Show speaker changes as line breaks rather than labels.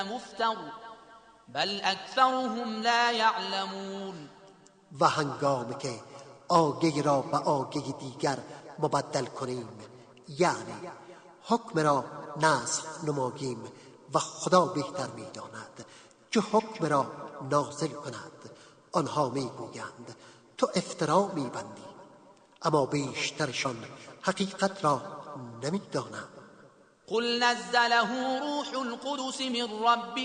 مفتر بل اکثرهم لا یعلمون.
و هنگامی که آیه را به آیه دیگر مبدل کنیم، یعنی حکم را نسخ نماییم و خدا بهتر می‌داند که حکم را نازل کند، آنها میگویند تو افترا میبندی، اما بیشترشان حقیقت را نمی‌دانند.
قل نزله روح القدس من ربك